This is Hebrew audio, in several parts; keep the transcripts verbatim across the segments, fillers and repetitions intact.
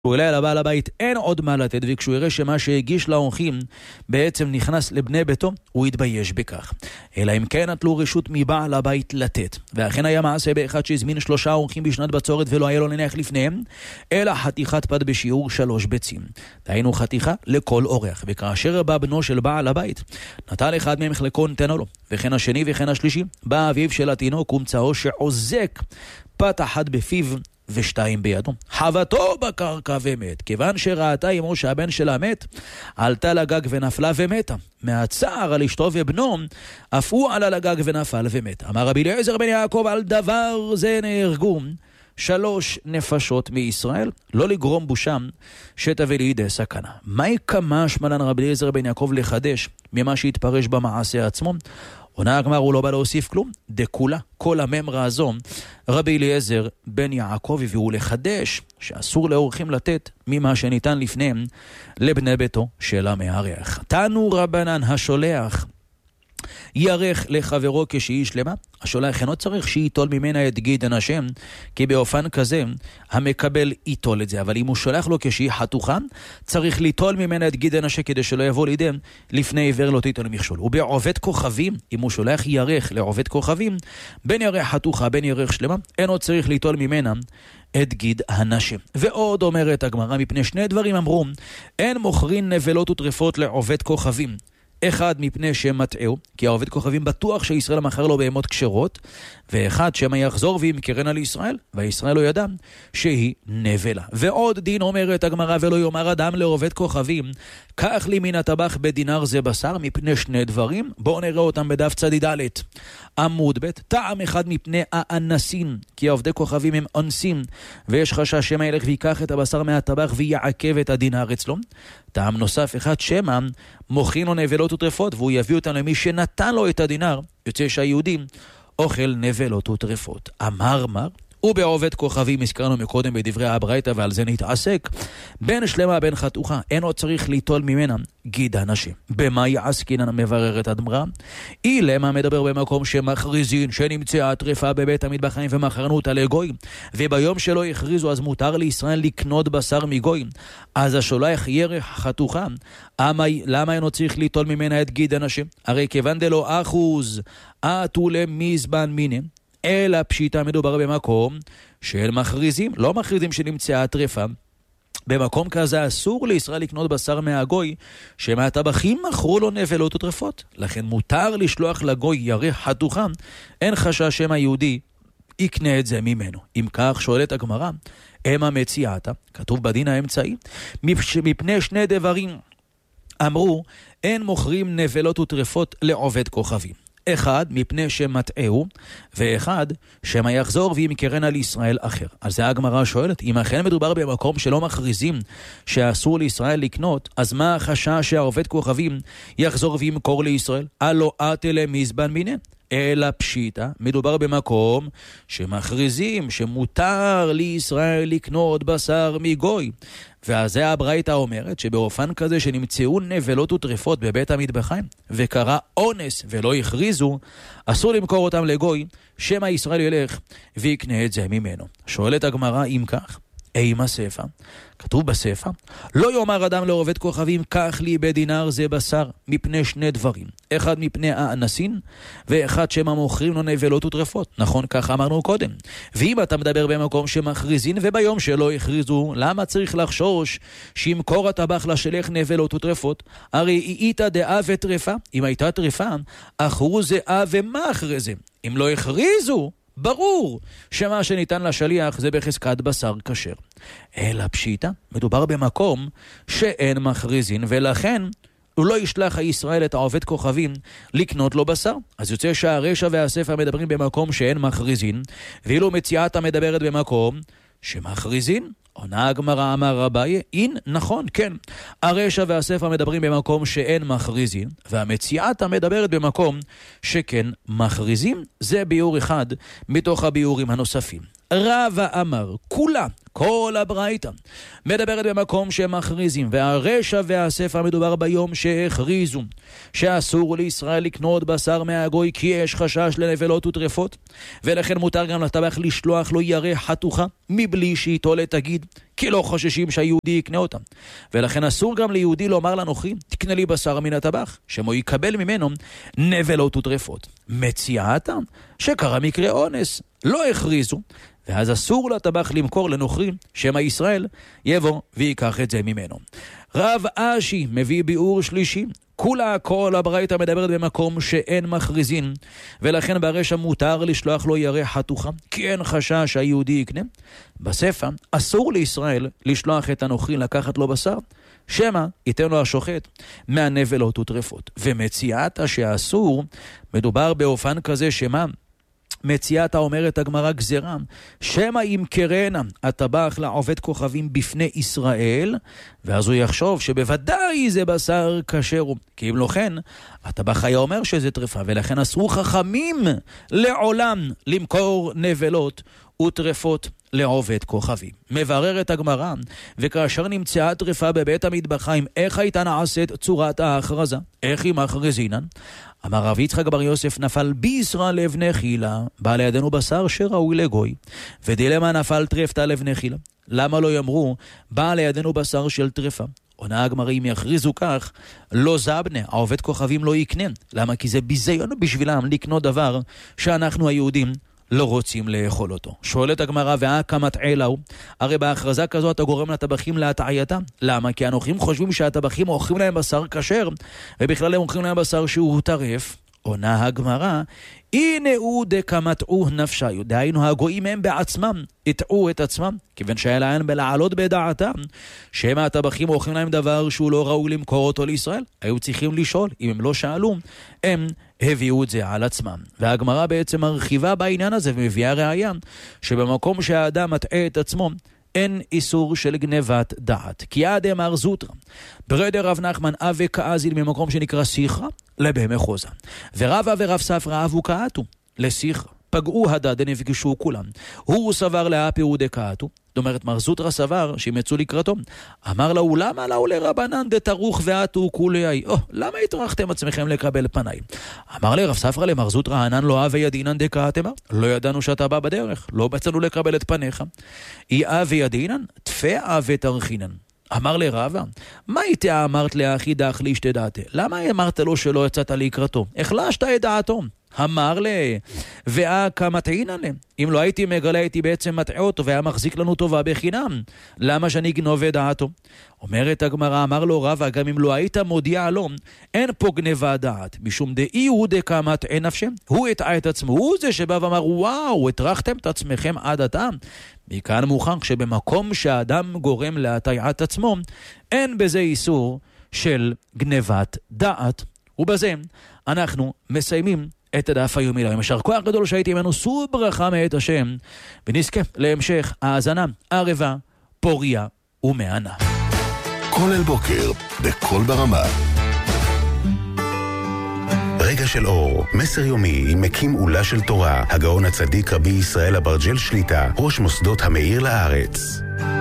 הוא אליי לבעל הבית, אין עוד מה לתת, וכשהוא יראה שמה שהגיש לאורחים בעצם נכנס לבני ביתו, הוא יתבייש בכך. אלא אם כן נטלו רשות מבעל הבית לתת. ואכן היה מעשה באחד שהזמין שלושה אורחים בשנת בצורת ולא היה לו נניח לפניהם, אלא חתיכת פת בשיעור שלוש ביצים. דהיינו חתיכה לכל אורח. וכאשר בא בנו של בעל הבית, נטל אחד מהם חלקו נתנו לו. וכן השני וכן השלישי, בא אביו של התינוק ומצאו שעוזק פת אחת בפיו ושתיים בידו. חבטו בקרקע ומת. כיוון שראתה אמו שהבן שלה מת, עלתה לגג ונפלה ומתה. מהצער על אשתו ובנו, אף הוא עלה לגג ונפל ומת. אמר רבי אליעזר בן יעקב, על דבר זה נהרגו שלוש נפשות מישראל, לא לגרום בושם שתביא לידי סכנה. מהי כמה שמלן רבי אליעזר בן יעקב לחדש ממה שהתפרש במעשה עצמו? עונה הגמרא, הוא לא בא להוסיף כלום, דקולה, כל הממרה הזו, רבי אליעזר בן יעקב הביאו לחדש שאסור לאורחים לתת ממה שניתן לפניהם לבני ביתו של המארח. תנו רבנן, השולח ירך לחברו כשהיא שלמה, השולח אינו צריך שייטול ממנה את גיד השם, כי באופן כזה המקבל ייטול את זה. אבל אם הוא שולח לו כשהיא חתוכה, צריך ליטול ממנה את גיד השם, כדי שלא יבוא לידי לפני עיוור לא תיטול מכשול. ובעובד כוכבים, אם הוא שולח ירך לעובד כוכבים, בין ירך חתוכה בין ירך שלמה, אינו צריך ליטול ממנה את גיד הנשם. ועוד אומרת הגמרא, מפני שני דברים אמרו, אין מוכרין נבלות וטרפות לעובד כוכבים. אחד מפני שמטעהו, כי העובד כוכבים בטוח שישראל מכר לו בהמות כשרות, ואחד שמה יחזור וימכרנה לישראל, והישראל לא ידע שהיא נבלה. ועוד דין אומרת הגמרא, ולא יאמר אדם לעובד כוכבים, קח לי מן הטבח בדינר זה בשר, מפני שני דברים, בואו נראה אותם בדף צדיד ד' עמוד ב', טעם אחד מפני האנסים, כי העובדי כוכבים הם אנסים, ויש חשש שמה ילך ויקח את הבשר מהטבח ויעכב את הדינר אצלו. טעם נוסף אחד, שמה מוכין לו נבלות וטרפות, והוא יביא אותם למי שנתן לו את הדינר, יוצא שהיהודים אוכל נבלות וטרפות. אמר מר, ובעובד כוכבים הזכרנו מקודם בדברי הברייתא, ועל זה נתעסק, בין שלמה בין חתוכה, אינו צריך ליטול ממנה גיד הנשם. במה יעסקינן, מבררת הגמרא? אילמה מדבר במקום שמכריזין שנמצאה טרפה בבית המטבחיים ומכרנו אותה לגוי, וביום שלא הכריזו אז מותר לישראל לקנות בשר מגוי, אז השולח ירך חתוכה, למה אינו צריך ליטול ממנה את גיד הנשם? הרי כיוון דלא אחוז עטו למזבן מיני, אלא פשיטה מדובר במקום של מכריזים, לא מכריזים שנמצאה טרפה. במקום כזה אסור לישראל לקנות בשר מהגוי, שמהטבחים מכרו לו נבלות וטרפות. לכן מותר לשלוח לגוי ירך חתוכה, אין חשש שם היהודי יקנה את זה ממנו. אם כך שואלת הגמרא, אמה מציאתה, כתוב בדין האמצעי, מפני שני דברים אמרו, אין מוכרים נבלות וטרפות לעובד כוכבים. אחד מפני שמטעהו, ואחד שמה יחזור וימכרנה לישראל אחר. אז זה הגמרא שואלת, אם אכן מדובר במקום שלא מכריזים שאסור לישראל לקנות, אז מה החשש שהעובד כוכבים יחזור וימכור לישראל? הלא עטה למזבן מיני. אלא פשיטה, מדובר במקום שמכריזים שמותר לישראל לקנות בשר מגוי. ואז זה הברייתא אומרת שבאופן כזה שנמצאו נבלות וטרפות בבית המטבחיים וקרה אונס ולא הכריזו, אסור למכור אותם לגוי, שמא ישראל ילך ויקנה את זה ממנו. שואלת הגמרא, אם כך, אימה ספר, כתוב בספר, לא יאמר אדם לעובד כוכבים, קח לי בדינר זה בשר, מפני שני דברים. אחד מפני האנסין, ואחד שמה מוכרים לו נבלות וטרפות. נכון, כך אמרנו קודם. ואם אתה מדבר במקום שמכריזין, וביום שלא הכריזו, למה צריך לחשוש שימכור הטבח לשלח נבלות וטרפות? הרי איתה דעה וטרפה, אם הייתה טרפה, אחרו זה אה ומה אחרי זה? אם לא הכריזו, ברור שמה שניתן לשליח זה בחזקת בשר כשר. אלא פשיטה, מדובר במקום שאין מכריזין, ולכן הוא לא ישלח הישראל את העובד כוכבים לקנות לו בשר. אז יוצא שהרשע והספר מדברים במקום שאין מכריזין, ואילו מציאתה מדברת במקום שמכריזין. עונה הגמרא, אמר רביי, אין, נכון, כן. הרשע והספר מדברים במקום שאין מכריזין, והמציאתה מדברת במקום שכן מכריזים. זה ביור אחד מתוך הביורים הנוספים. רבא אמר, כולה, כל הברייתא מדברת במקום שהם מכריזים, והרשע והספר מדובר ביום שהכריזו שאסור לישראל לקנות בשר מהגוי כי יש חשש לנבלות וטרפות, ולכן מותר גם לטבח לשלוח לו ירח חתוכה מבלי שאיתו לתגיד, כי לא חוששים שהיהודי יקנה אותם. ולכן אסור גם ליהודי לומר לנוכרי, תקנה לי בשר מן הטבח, שמו יקבל ממנו נבלות וטרפות. מציאתם שקרה מקרה אונס, לא הכריזו, ואז אסור לטבח למכור לנוכרי שמא ישראל יבוא ויקח את זה ממנו. רב אשי מביא ביאור שלישי, כולה כל הברייתא מדברת במקום שאין מכריזין, ולכן ברשע מותר לשלוח לו ירח חתוכה, כי אין חשש שהיהודי יקנה. בספר אסור לישראל לשלוח את הנוכרי לקחת לו בשר, שמא ייתן לו השוחט מהנבלות וטרפות. ומציאת שאסור מדובר באופן כזה שמה? מציאת אומרת הגמרא גזירה, שמא ימכרנה הטבח לעובד כוכבים בפני ישראל, ואז הוא יחשוב שבוודאי זה בשר כשר, כי אם לא כן, הטבח היה אומר שזה טרפה, ולכן אסרו חכמים לעולם למכור נבלות וטרפות לעובד כוכבים. מבררת הגמרא, וכאשר נמצאה טרפה בבית המטבחיים, איך הייתה נעשית צורת ההכרזה? איך היא מכריזינן? אמר רב יצחק בר יוסף, נפל בישרא לבני חילה, בא לידינו בשר שראוי לגוי, ודילמה נפל טרפתה לבני חילה. למה לא יאמרו, בא לידינו בשר של טרפה? עונה הגמרא, אם יכריזו כך, לא זבנה, העובד כוכבים לא יקנה. למה? כי זה ביזיון בשבילם לקנות דבר שאנחנו היהודים לא רוצים לאכול אותו. שואלת הגמרא, והאקא מטעה להו, הרי בהכרזה כזו אתה גורם לטבחים להטעייתם. למה? כי הנוכרים חושבים שהטבחים אוכלים להם בשר כשר, ובכלל הם אוכלים להם בשר שהוא טרף. עונה הגמרא, הנה הוא דקמטעו נפשיו, דהיינו הגויים הם בעצמם הטעו את עצמם, כיוון שהיה להם בלעלות בדעתם שהם הטבחים אוכלים להם דבר שהוא לא ראוי למכור אותו לישראל. היו צריכים לשאול, אם הם לא שאלו, הם הביאו את זה על עצמם. והגמרא בעצם מרחיבה בעניין הזה ומביאה ראיה שבמקום שהאדם מטעה את עצמו אין איסור של גנבת דעת. כי עד אמר זוטרא ברדר רב נחמן אבי כאזיל ממקום שנקרא שיחרא לבהמה חוזה, ורבא ורב ספרא אבו כעתו לשיחרא, פגעו הדד נפגשו כולם, הוא סבר להפירו דקעתו. זאת אומרת, מר זוטרא סבר שימצאו לקראתו. אמר לה, למה לאו לרבנן דתרוך ועתו כולי? או, למה התרחתם עצמכם לקבל פניי? אמר לי רב ספרא למר זוטרא, ענן לא אבי ידינן דקעתמה, לא ידענו שאתה בא בדרך, לא בצנו לקבל את פניך. אי אבי ידינן תפה אבי תרחינן. אמר לרבא, מה איתה אמרת לאחי דאך לישתי דעתי? למה אמרת לו שלא יצאת לקראתו? החלשת את דעתו. אמר לה, ואקא מטעינן, אם לא הייתי מגלה הייתי בעצם מטעה אותו והיה מחזיק לנו טובה בחינם, למה שאני גנוב את דעתו? אומרת הגמרא, אמר לו רבא, גם אם לא היית מודיע לו, אין פה גנבה דעת, משום דאי הוא דקא מטעה נפשם, הוא הטעה את עצמו, הוא זה שבא ואמר, וואו, הטרחתם את עצמכם עד עתה. מכאן מוכח שבמקום שהאדם גורם להטעיית עצמו, אין בזה איסור של גנבת דעת. ובזה אנחנו מסיימים את הדף היומי להם. יישר כוח גדול שהייתי ממנו, שאו ברכה מאת השם, ונזכה להמשך האזנה ערבה, פוריה ומענה. כל אל בוקר, בכל ברמה. רגע של אור, מסר יומי עם מקים עולה של תורה, הגאון הצדיק רבי ישראל אברג'ל שליטה, ראש מוסדות המאיר לארץ.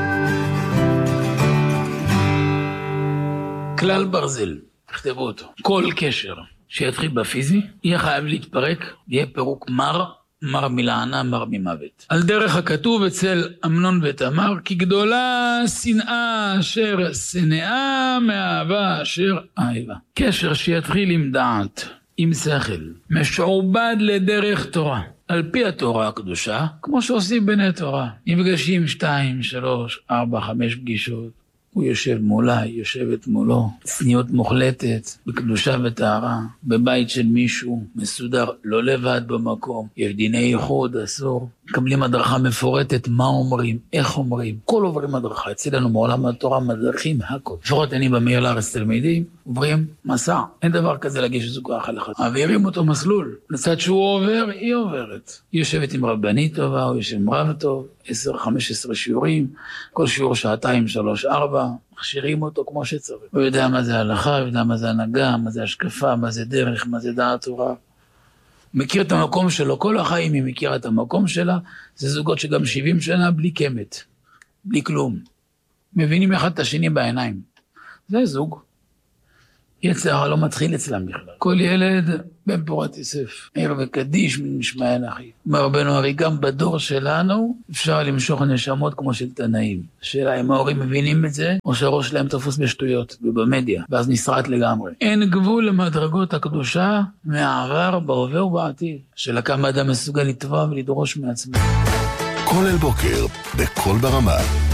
כלל ברזל, תכתבו אותו. כל קשר שיתחיל בפיזי, יהיה חייב להתפרק, יהיה פירוק מר, מר מלענה, מר ממוות. על דרך הכתוב אצל אמנון ותמר, כי גדולה שנאה אשר שנאה מאהבה אשר אהבה. קשר שיתחיל עם דעת, עם שכל, משועבד לדרך תורה. על פי התורה הקדושה, כמו שעושים בני תורה. נפגשים שתיים, שלוש, ארבע, חמש פגישות. הוא יושב מולה, היא יושבת מולו, צניעות מוחלטת, בקדושה וטהרה, בבית של מישהו, מסודר, לא לבד במקום, יש דיני ייחוד, אסור, מקבלים הדרכה מפורטת, מה אומרים, איך אומרים, כל עוברים הדרכה, אצלנו מעולם התורה מדרכים הכל. לפחות אני במאיר לארץ תלמידים, עוברים מסע, אין דבר כזה להגיש זוכח על אחד. מעבירים אותו מסלול, לצד שהוא עובר, היא עוברת. היא יושבת עם רבנית טובה, הוא יושב עם רב טוב, עשר, חמש עשרה שיעורים, כל שיעור שעתיים, שלוש, ארבע, מכשירים אותו כמו שצריך. הוא יודע מה זה הלכה, הוא יודע מה זה הנהגה, מה זה השקפה, מה זה דרך, מה זה דעת תורה. מכיר את המקום שלו, כל החיים היא מכירה את המקום שלה, זה זוגות שגם שבעים שנה בלי קמת. בלי כלום. מבינים אחד את השני בעיניים. זה זוג. יצר לא מתחיל אצלם בכלל. כל ילד בן פורת יוסף, עיר וקדיש מן משמעאל אחי. אומר רבנו הרי גם בדור שלנו אפשר למשוך נשמות כמו של תנאים. השאלה אם ההורים מבינים את זה, או שהראש שלהם תפוס בשטויות ובמדיה, ואז נסרט לגמרי. אין גבול למדרגות הקדושה מהעבר, בהווה ובעתיד, של כמה אדם מסוגל לתבוע ולדרוש מעצמו. כל אל בוקר, בכל ברמה.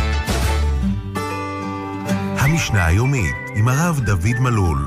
המשנה היומית עם הרב דוד מלול.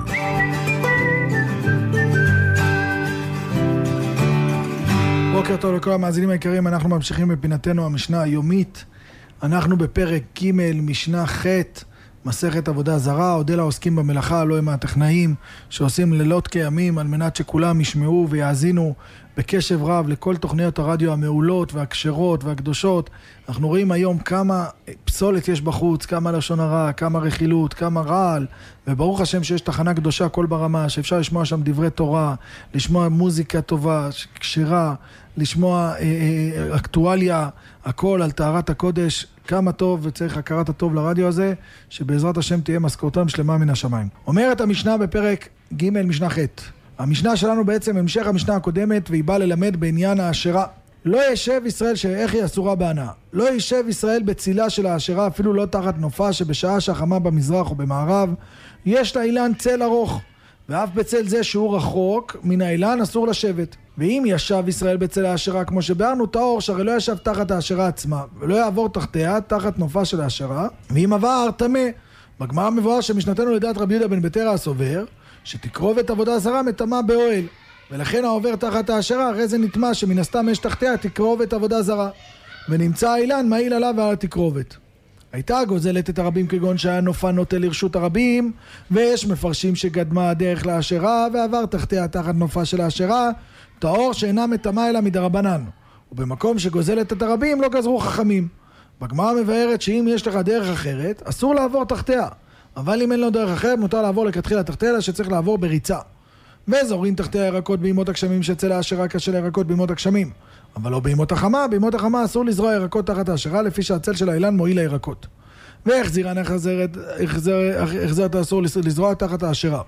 בוקר טוב לכל המאזינים היקרים, אנחנו ממשיכים בפינתנו המשנה היומית. אנחנו בפרק ג' משנה ח' מסכת עבודה זרה. אודה לעוסקים במלאכה, לא הם הטכנאים שעושים לילות כימים על מנת שכולם ישמעו ויאזינו בקשב רב לכל תוכניות הרדיו המעולות והקשרות והקדושות. אנחנו רואים היום כמה פסולת יש בחוץ, כמה לשון הרע, כמה רכילות, כמה רעל, וברוך השם שיש תחנה קדושה כל ברמה, שאפשר לשמוע שם דברי תורה, לשמוע מוזיקה טובה, קשרה, לשמוע אה, אה, אקטואליה, הכל על טהרת הקודש. כמה טוב, וצריך הכרת הטוב לרדיו הזה, שבעזרת השם תהיה משכורתם שלמה מן השמיים. אומרת המשנה בפרק ג' משנה ח'. המשנה שלנו בעצם המשך המשנה הקודמת, והיא באה ללמד בעניין העשרה. לא ישב ישראל שאיך היא אסורה בהנאה. לא ישב ישראל בצילה של העשרה, אפילו לא תחת נופה שבשעה שהחמה במזרח או במערב, יש לאילן צל ארוך, ואף בצל זה שהוא רחוק מן האילן אסור לשבת. ואם ישב ישראל בצל העשרה, כמו שבארנו טהור, שהרי לא ישב תחת העשרה עצמה, ולא יעבור תחתיה, תחת נופה של העשרה, ואם עבר טמא. בגמרא מבואר שמשנתנו לדעת רבי יהודה בן ביתרא הסובר, שתקרובת עבודה זרה מטמא באוהל, ולכן העובר תחת העשרה, הרי זה נטמא שמן הסתם יש תחתיה תקרובת עבודה זרה, ונמצא האילן מעיל עליו ועל התקרובת. הייתה גוזלת את הרבים כגון שהיה נופה נוטה לרשות הרבים, ויש מפרשים שגדמה הדרך לעשרה ועבר תחתיה תחת נופה של העשרה, טהור שאינה מטמא אלא מדרבנן, ובמקום שגוזלת את הרבים לא גזרו חכמים. בגמרא מבארת שאם יש לך דרך אחרת אסור לעבור תחתיה, אבל אם אין לו דרך אחרת מותר לעבור לכתחילה תחתיה, שצריך לעבור בריצה. וזורים תחתיה ירקות בימות הגשמים, שצל העשרה כשל הירקות בימות הגשמים, אבל לא בימות החמה. בימות החמה אסור לזרוע ירקות תחת העשרה, לפי שהצל של האילן מועיל לירקות. והחזירן החזרת החזרת אסור לזרוע תחת העשרה,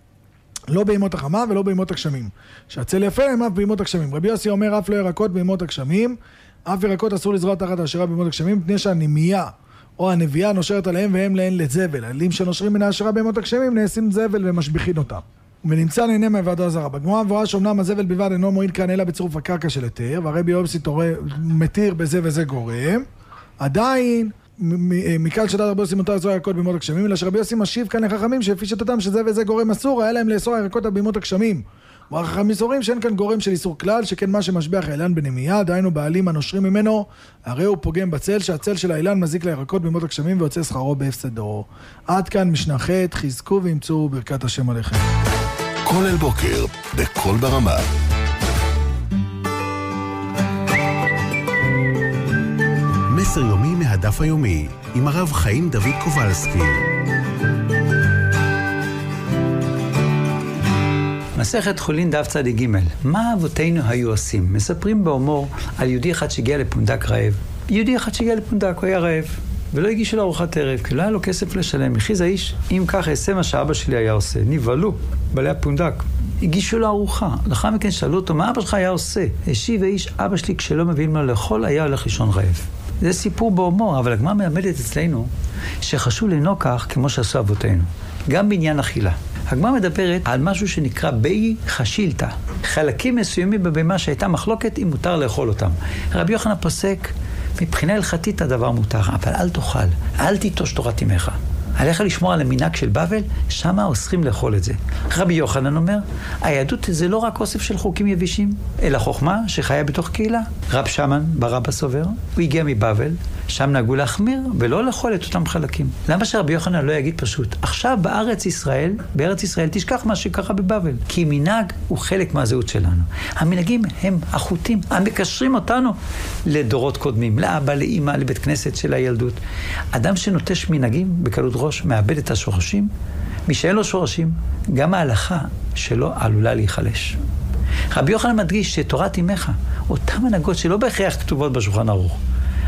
לא בימות החמה ולא בימות הגשמים, שהצל יפה הם אף בימות הגשמים. רבי יוסי אומר אף לא ירקות בימות הגשמים, אף ירקות אסור לזרוע תחת העשרה בימות הגשמים, מפני שהנמייה או הנביאה נושרת עליהם והם להן לזבל. האלים שנושרים מן העשרה בימות הגשמים נעשים זבל ומשביחין אותם, ונמצא נהנה מעבודה זרה. בגמרא מבואר שאומנם הזבל בלבד אינו מועיל כאן אלא בצירוף הקרקע של היתר, והרבי יוחנן מתיר בזה וזה גורם, עדיין מכאן שדעת רבי יוסי מותר לזרוע ירקות בימות הגשמים, אלא שרבי יוסי משיב כאן לחכמים שלפי שיטתם שזה וזה גורם אסור, היה להם לאסור ירקות בימות הגשמים. והחכמים סוברים שאין כאן גורם של איסור כלל, שכן מה שמשביח האילן בנמייה, דהיינו בעלים הנושרים ממנו, הרי הוא פוגם בצל, שהצל של האילן מזיק לירקות בימות הגשמים ויוצא שכרו בהפסדו. עד כאן משנה ח'. חזקו ואמצו ברכת השם עליכם. כל אל בוקר, בכל ברמה. מסר יומי מהדף היומי, עם הרב חיים דוד קובלסקי. מסכת חולין דף צדיק ג'. מה אבותינו היו עושים? מספרים בהומור על יהודי אחד שהגיע לפונדק רעב. יהודי אחד שהגיע לפונדק, הוא היה רעב, ולא הגישו לו ארוחת ערב, כי לא היה לו כסף לשלם. הכריז האיש, אם כך אעשה מה שאבא שלי היה עושה. נבהלו, בעלי הפונדק. הגישו לו ארוחה. לאחר מכן שאלו אותו, מה אבא שלך היה עושה? השיב האיש, אבא שלי כשלא מביאים לו לאכול, היה הולך לישון רעב. זה סיפור בהומור, אבל הגמרא מלמדת אצלנו שחשוב לנהוג כך כמו שעשו אבותינו. גם בעניין אכילה. הגמרא מדברת על משהו שנקרא בי חשילתא. חלקים מסוימים בבהמה שהייתה מחלוקת אם מותר לאכול אותם. רבי יוחנן פוסק, מבחינה הלכתית הדבר מותר, אבל אל תאכל, אל תיטוש תורת אמך. עליך לשמור על המנהג של בבל, שמה אוסרים לאכול את זה. רבי יוחנן אומר, היהדות זה לא רק אוסף של חוקים יבישים, אלא חוכמה שחיה בתוך קהילה. רב שמן ברבא סובר, הוא הגיע מבבל, שם נהגו להחמיר ולא לאכול את אותם חלקים. למה שרבי יוחנן לא יגיד פשוט, עכשיו בארץ ישראל, בארץ ישראל תשכח מה שקרה בבבל, כי מנהג הוא חלק מהזהות שלנו. המנהגים הם החוטים, המקשרים אותנו לדורות קודמים, לאבא, לאמא, לבית כנסת של הילדות. אדם שנוטש מנהגים בקלות ראש מאבד את השורשים, מי שאין לו שורשים, גם ההלכה שלו עלולה להיחלש. רבי יוחנן מדגיש שתורת אמך, אותם הנהגות שלא בהכרח כתובות בשולחן ערוך,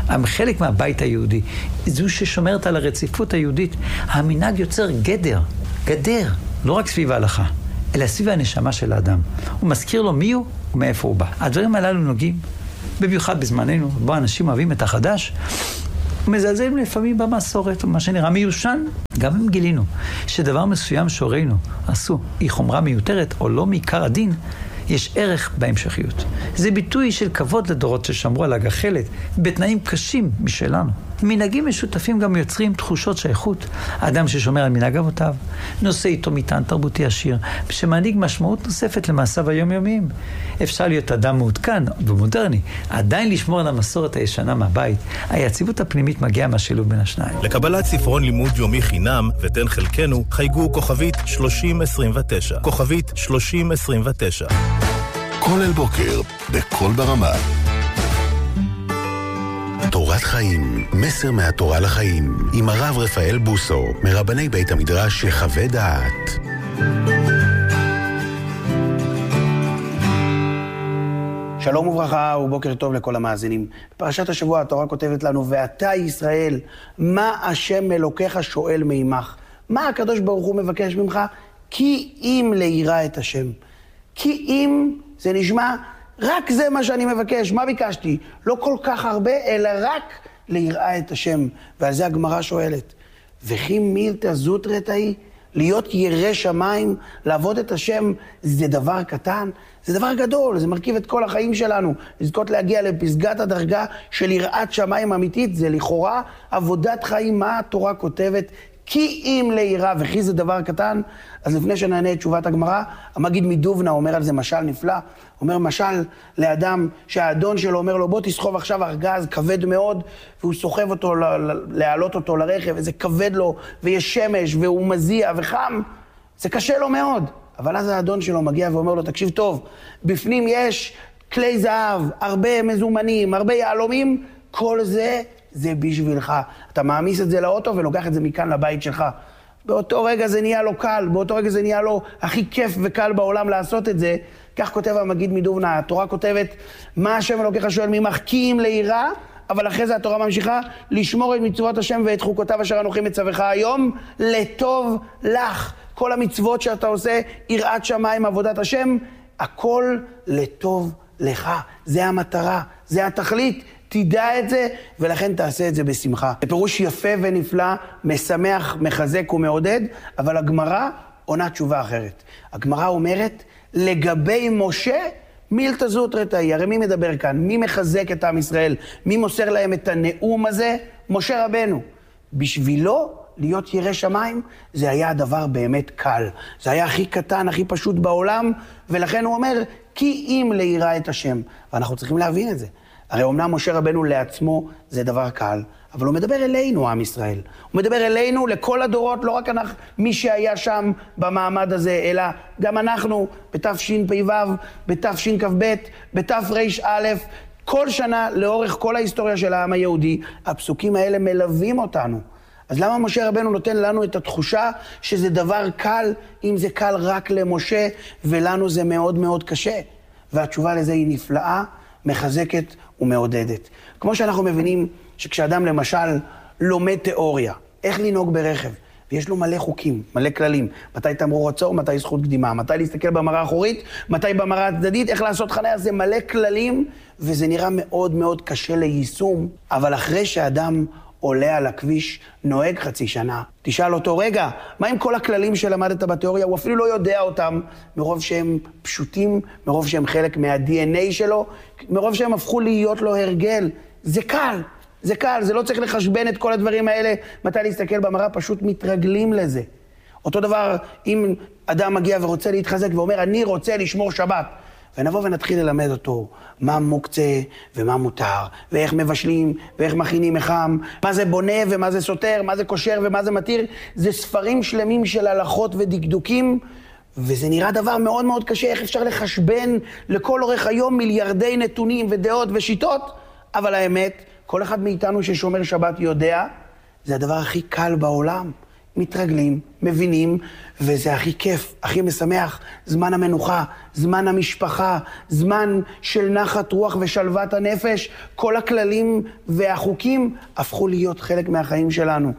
הם חלק מהבית היהודי. זו ששומרת על הרציפות היהודית. המנהג יוצר גדר, גדר, לא רק סביב ההלכה, אלא סביב הנשמה של האדם. הוא מזכיר לו מי הוא ומאיפה הוא בא. הדברים הללו נוגעים, במיוחד בזמננו, בו אנשים אוהבים את החדש, מזלזלים לפעמים במסורת, מה שנראה מיושן. גם אם גילינו שדבר מסוים שהורינו עשו, היא חומרה מיותרת או לא מעיקר הדין, יש ערך בהמשכיות. זה ביטוי של כבוד לדורות ששמרו על הגחלת בתנאים קשים משלנו. מנהגים משותפים גם יוצרים תחושות שייכות. האדם ששומר על מנהג אבותיו נושא איתו מטען תרבותי עשיר, שמעניק משמעות נוספת למעשיו היומיומיים. אפשר להיות אדם מעודכן ומודרני, עדיין לשמור על המסורת הישנה מהבית. היציבות הפנימית מגיעה מהשילוב בין השניים. לקבלת ספרון לימוד יומי חינם ותן חלקנו, חייגו כוכבית שלושים עשרים ותשע. כוכבית שלושים עשרים ותשע. כל אל בוקר, בכל ברמה. תורת חיים, מסר מהתורה לחיים, עם הרב רפאל בוסו, מרבני בית המדרש יחווה דעת. שלום וברכה ובוקר טוב לכל המאזינים. בפרשת השבוע התורה כותבת לנו, ואתה ישראל, מה השם אלוקיך שואל מעמך? מה הקדוש ברוך הוא מבקש ממך? כי אם ליראה את השם. כי אם זה נשמע, רק זה מה שאני מבקש. מה ביקשתי? לא כל כך הרבה, אלא רק ליראה את השם. ועל זה הגמרא שואלת, וכי מילתא זוטרתאי? להיות ירא שמיים, לעבוד את השם, זה דבר קטן? זה דבר גדול, זה מרכיב את כל החיים שלנו. לזכות להגיע לפסגת הדרגה של יראת שמיים אמיתית, זה לכאורה עבודת חיים. מה התורה כותבת? כי אם ליראה, וכי זה דבר קטן. אז לפני שנענה את תשובת הגמרא, המגיד מדובנה אומר על זה משל נפלא. אומר משל לאדם שהאדון שלו אומר לו, בוא תסחוב עכשיו ארגז כבד מאוד, והוא סוחב אותו, להעלות אותו לרכב, וזה כבד לו, ויש שמש, והוא מזיע וחם. זה קשה לו מאוד. אבל אז האדון שלו מגיע ואומר לו, תקשיב טוב, בפנים יש כלי זהב, הרבה מזומנים, הרבה יעלומים, כל זה זה בשבילך. אתה מעמיס את זה לאוטו ולוקח את זה מכאן לבית שלך. באותו רגע זה נהיה לו קל, באותו רגע זה נהיה לו הכי כיף וקל בעולם לעשות את זה. כך כותב המגיד מדובנה, התורה כותבת, מה השם אלוקיך שואל ממך? כי אם ליראה, אבל אחרי זה התורה ממשיכה, לשמור את מצוות השם ואת חוקותיו אשר אנוכי מצווך היום, לטוב לך. כל המצוות שאתה עושה, יראת שמיים, עבודת השם, הכל לטוב לך. זה המטרה, זה התכלית. תדע את זה, ולכן תעשה את זה בשמחה. זה פירוש יפה ונפלא, משמח, מחזק ומעודד, אבל הגמרא עונה תשובה אחרת. הגמרא אומרת, לגבי משה, מילתא זוטרתאי. הרי מי מדבר כאן? מי מחזק את עם ישראל? מי מוסר להם את הנאום הזה? משה רבנו. בשבילו להיות ירא שמיים, זה היה הדבר באמת קל. זה היה הכי קטן, הכי פשוט בעולם, ולכן הוא אומר, כי אם ליראה את השם. ואנחנו צריכים להבין את זה. הרי אומנם משה רבנו לעצמו זה דבר קל, אבל הוא מדבר אלינו, עם ישראל. הוא מדבר אלינו לכל הדורות, לא רק אנחנו, מי שהיה שם במעמד הזה, אלא גם אנחנו בתשפ"ו, בתשכ"ב, בתר"א, כל שנה לאורך כל ההיסטוריה של העם היהודי, הפסוקים האלה מלווים אותנו. אז למה משה רבנו נותן לנו את התחושה שזה דבר קל, אם זה קל רק למשה, ולנו זה מאוד מאוד קשה? והתשובה לזה היא נפלאה, מחזקת ומעודדת. כמו שאנחנו מבינים שכשאדם למשל לומד תיאוריה, איך לנהוג ברכב, ויש לו מלא חוקים, מלא כללים, מתי תמרור עצור, מתי זכות קדימה, מתי להסתכל במראה האחורית, מתי במראה הצדדית, איך לעשות חניה, זה מלא כללים, וזה נראה מאוד מאוד קשה ליישום, אבל אחרי שאדם עולה על הכביש, נוהג חצי שנה, תשאל אותו, רגע, מה עם כל הכללים שלמדת בתיאוריה? הוא אפילו לא יודע אותם, מרוב שהם פשוטים, מרוב שהם חלק מה-די אן איי שלו, מרוב שהם הפכו להיות לו הרגל. זה קל, זה קל, זה לא צריך לחשבן את כל הדברים האלה, מתי להסתכל במראה, פשוט מתרגלים לזה. אותו דבר, אם אדם מגיע ורוצה להתחזק ואומר, אני רוצה לשמור שבת, ונבוא ונתחיל ללמד אותו מה מוקצה ומה מותר, ואיך מבשלים ואיך מכינים מחם, מה זה בונה ומה זה סותר, מה זה כושר ומה זה מתיר. זה ספרים שלמים של הלכות ודקדוקים, וזה נראה דבר מאוד מאוד קשה. איך אפשר לחשבן לכל אורך היום מיליארדי נתונים ודעות ושיטות? אבל האמת, כל אחד מאיתנו ששומר שבת יודע, זה הדבר הכי קל בעולם. מתרגלים, מבינים, וזה הכי כיף, הכי משמח, זמן המנוחה, זמן המשפחה, זמן של נחת רוח ושלוות הנפש, כל הכללים והחוקים הפכו להיות חלק מהחיים שלנו.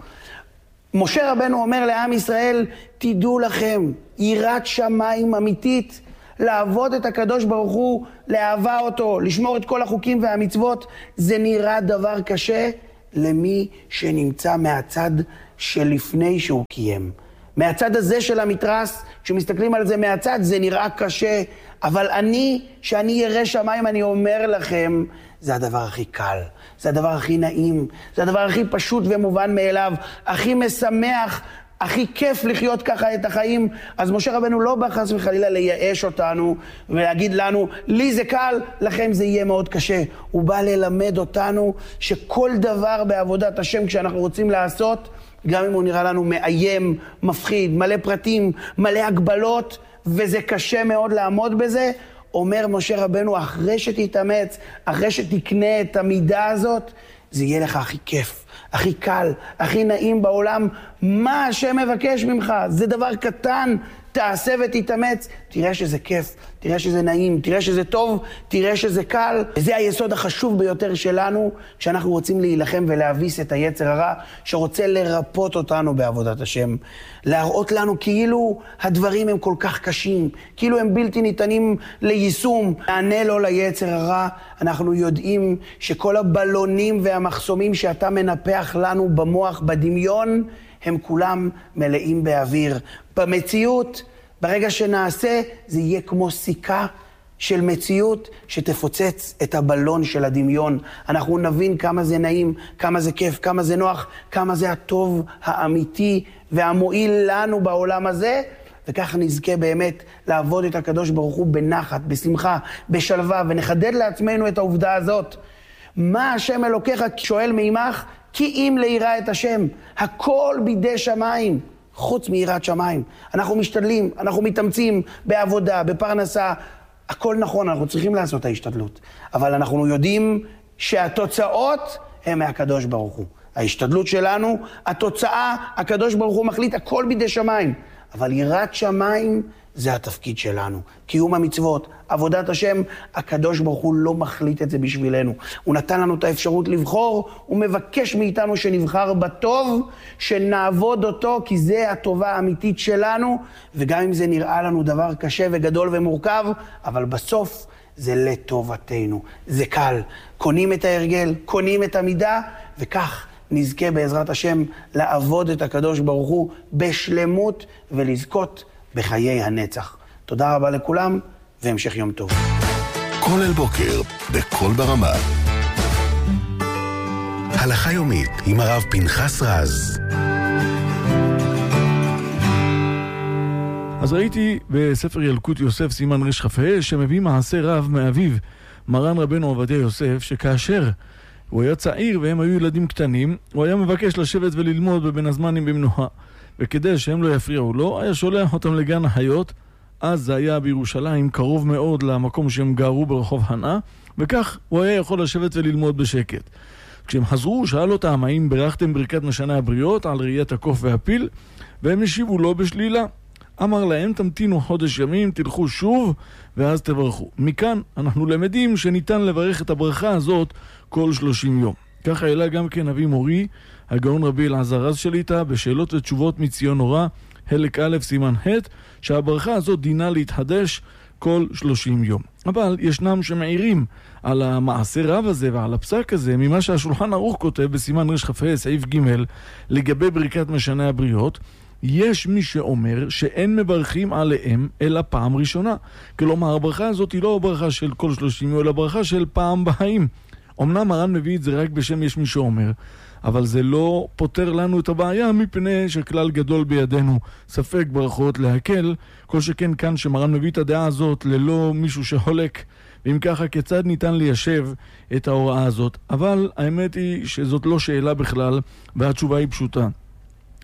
משה רבנו אומר לעם ישראל, תדעו לכם, יראת שמיים אמיתית, לעבוד את הקדוש ברוך הוא, לאהבה אותו, לשמור את כל החוקים והמצוות, זה נראה דבר קשה למי שנמצא מהצד שלפני שהוא קיים. מהצד הזה של המתרס, כשמסתכלים על זה מהצד, זה נראה קשה, אבל אני, שאני ירא שמיים, אני אומר לכם, זה הדבר הכי קל, זה הדבר הכי נעים, זה הדבר הכי פשוט ומובן מאליו, הכי משמח, הכי כיף לחיות ככה את החיים. אז משה רבנו לא בא חס וחלילה לייאש אותנו ולהגיד לנו, לי זה קל, לכם זה יהיה מאוד קשה. הוא בא ללמד אותנו שכל דבר בעבודת השם כשאנחנו רוצים לעשות, גם אם הוא נראה לנו מאיים, מפחיד, מלא פרטים, מלא הגבלות, וזה קשה מאוד לעמוד בזה, אומר משה רבנו, אחרי שתתאמץ, אחרי שתקנה את המידה הזאת, זה יהיה לך הכי כיף, הכי קל, הכי נעים בעולם. מה השם מבקש ממך? זה דבר קטן, תעשה ותתאמץ, תראה שזה כיף, תראה שזה נעים, תראה שזה טוב, תראה שזה קל. זה היסוד החשוב ביותר שלנו, כשאנחנו רוצים להילחם ולהביס את היצר הרע, שרוצה לרפות אותנו בעבודת השם. להראות לנו כאילו הדברים הם כל כך קשים, כאילו הם בלתי ניתנים ליישום. נענה לו ליצר הרע, אנחנו יודעים שכל הבלונים והמחסומים שאתה מנפח לנו במוח, בדמיון, הם כולם מלאים באוויר. במציאות, ברגע שנעשה, זה יהיה כמו סיכה של מציאות שתפוצץ את הבלון של הדמיון. אנחנו נבין כמה זה נעים, כמה זה כיף, כמה זה נוח, כמה זה הטוב האמיתי והמועיל לנו בעולם הזה, וכך נזכה באמת לעבוד את הקדוש ברוך הוא בנחת, בשמחה, בשלווה, ונחדד לעצמנו את העובדה הזאת. מה השם אלוקיך שואל מעמך? כי אם ליראה את השם, הכל בידי שמיים, חוץ מיראת שמיים. אנחנו משתדלים, אנחנו מתאמצים בעבודה, בפרנסה, הכל נכון, אנחנו צריכים לעשות את ההשתדלות. אבל אנחנו יודעים שהתוצאות הן מהקדוש ברוך הוא. ההשתדלות שלנו, התוצאה, הקדוש ברוך הוא מחליט, הכל בידי שמיים. אבל יראת שמיים זה התפקיד שלנו. קיום המצוות, עבודת השם, הקדוש ברוך הוא לא מחליט את זה בשבילנו. הוא נתן לנו את האפשרות לבחור, הוא מבקש מאיתנו שנבחר בטוב, שנעבוד אותו, כי זה הטובה האמיתית שלנו, וגם אם זה נראה לנו דבר קשה וגדול ומורכב, אבל בסוף זה לטובתנו. זה קל. קונים את ההרגל, קונים את המידה, וכך נזכה בעזרת השם לעבוד את הקדוש ברוך הוא בשלמות ולזכות בחיי הנצח. תודה רבה לכולם, והמשך יום טוב. כל אל בוקר, בכל ברמה. הלכה יומית עם הרב פנחס רז. אז ראיתי בספר ילקוט יוסף סימן רש כ"ה שמביא מעשה רב מאביו, מרן רבנו עובדיה יוסף, שכאשר הוא היה צעיר והם היו ילדים קטנים, הוא היה מבקש לשבת וללמוד בבין הזמנים במנוחה. וכדי שהם לא יפריעו לו, היה שולח אותם לגן החיות. אז זה היה בירושלים, קרוב מאוד למקום שהם גרו ברחוב הנה, וכך הוא היה יכול לשבת וללמוד בשקט. כשהם חזרו, שאל אותם, האם ברכתם ברכת משנה הבריות על ראיית הקוף והפיל? והם השיבו לו בשלילה. אמר להם, תמתינו חודש ימים, תלכו שוב, ואז תברכו. מכאן אנחנו למדים שניתן לברך את הברכה הזאת כל שלושים יום. ככה העלה גם כן אבי מורי, הגאון רבי אלעזר רז שליט"א, בשאלות ותשובות מציון נורא, חלק א' סימן ח', שהברכה הזאת דינה להתחדש כל שלושים יום. אבל ישנם שמעירים על המעשה רב הזה ועל הפסק הזה, ממה שהשולחן ערוך כותב בסימן רש כ"ה סעיף ג' לגבי ברכת משנה הבריות. יש מי שאומר שאין מברכים עליהם אלא פעם ראשונה. כלומר, הברכה הזאת היא לא ברכה של כל שלושים יום, אלא ברכה של פעם בחיים. אמנם מרן מביא את זה רק בשם יש מי שאומר, אבל זה לא פותר לנו את הבעיה, מפני שכלל גדול בידינו ספק ברכות להקל, כל שכן כאן שמרן מביא את הדעה הזאת ללא מישהו שחולק, ואם ככה כיצד ניתן ליישב את ההוראה הזאת. אבל האמת היא שזאת לא שאלה בכלל, והתשובה היא פשוטה.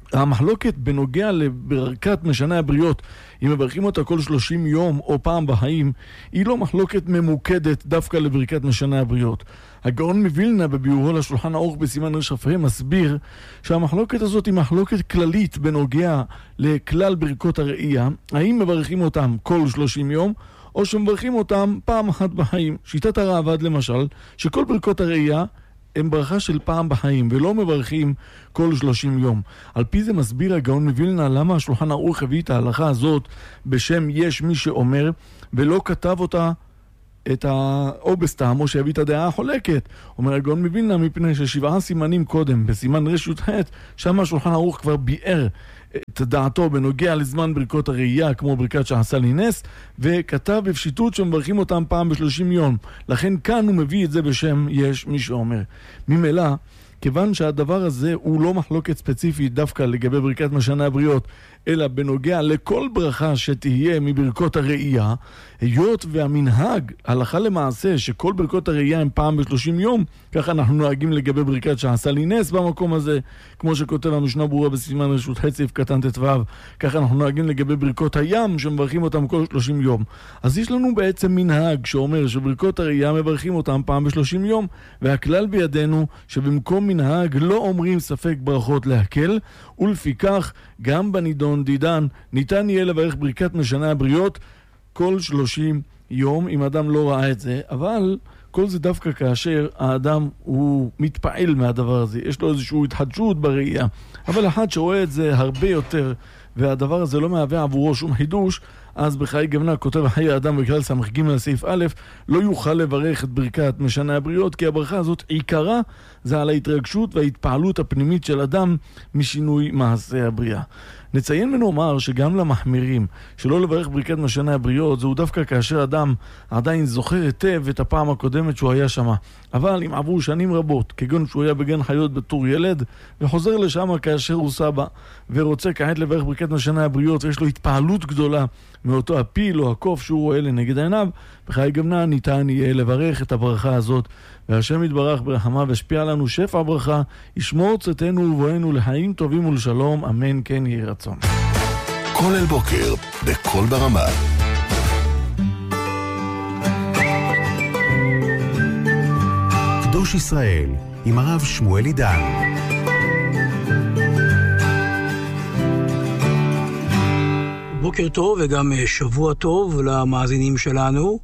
המחלוקת בנוגע לברכת משנה הבריות, אם מברכים אותה כל שלושים יום או פעם בחיים, היא לא מחלוקת ממוקדת דווקא לברכת משנה הבריות. הגאון מווילנה בביאורו לשולחן ערוך בסימן רש"ה מסביר שהמחלוקת הזאת היא מחלוקת כללית בנוגע לכלל ברכות הראייה, האם מברכים אותם כל שלושים יום או שמברכים אותם פעם אחת בחיים. שיטת הרעב"ד למשל, שכל ברכות הראייה הם ברכה של פעם בחיים ולא מברכים כל שלושים יום. על פי זה מסביר הגאון מווילנה למה השולחן ערוך הביא את ההלכה הזאת בשם יש מי שאומר, ולא כתב אותה את ה... או בסתם, או שהביא את הדעה החולקת. אומר הגאון מווילנה מפני ששבעה סימנים קודם, בסימן רשות ח', שם השולחן ערוך כבר ביאר את דעתו בנוגע לזמן ברכות הראייה, כמו ברכת שעשה לי נס, וכתב בפשיטות שמברכים אותם פעם בשלושים יום. לכן כאן הוא מביא את זה בשם יש מי שאומר. ממילא, כיוון שהדבר הזה הוא לא מחלוקת ספציפית דווקא לגבי ברכת משנה הבריות, אלא בנוגע לכל ברכה שתהיה מברכות הראייה, היות והמנהג, הלכה למעשה, שכל ברכות הראייה הם פעם בשלושים יום, ככה אנחנו נוהגים לגבי ברכת שעשה לי נס במקום הזה, כמו שכותב המשנה ברורה בסימן רשות ח' סעיף קטן ט"ו, ככה אנחנו נוהגים לגבי ברכות הים, שמברכים אותם כל שלושים יום. אז יש לנו בעצם מנהג שאומר שברכות הראייה מברכים אותם פעם בשלושים יום, והכלל בידינו שבמקום מנהג לא אומרים ספק ברכות להקל, ולפיכך גם בנידון דידן ניתן יהיה לברך ברכת משנה הבריות כל שלושים יום אם אדם לא ראה את זה, אבל כל זה דווקא כאשר האדם הוא מתפעל מהדבר הזה, יש לו איזושהי התחדשות בראייה. אבל אחד שרואה את זה הרבה יותר והדבר הזה לא מהווה עבורו שום חידוש, אז בחיי גמנה כותב חיי האדם בכלל סמך ג' סעיף א', לא יוכל לברך את ברכת משנה הבריות, כי הברכה הזאת עיקרה זה על ההתרגשות וההתפעלות הפנימית של אדם משינוי מעשה הבריאה. נציין ונאמר שגם למחמירים שלא לברך ברכת משנה הבריות זהו דווקא כאשר אדם עדיין זוכר היטב את הפעם הקודמת שהוא היה שם. אבל אם עברו שנים רבות, כגון שהוא היה בגן חיות בתור ילד וחוזר לשם כאשר הוא סבא ורוצה כעת לברך ברכת משנה הבריות ויש לו התפעלות גדולה מאותו הפיל או הקוף שהוא רואה לנגד עיניו, בחיי גמנה ניתן יהיה לברך את הברכה הזאת, והשם יתברך ברחמה והשפיע לנו שפע ברכה, ישמור צאתנו ובואנו לחיים טובים ולשלום, אמן כן יהי רצון. כל אל בוקר בכל ברמה. קדוש ישראל עם הרב שמואל עידן. בוקר טוב וגם שבוע טוב למאזינים שלנו.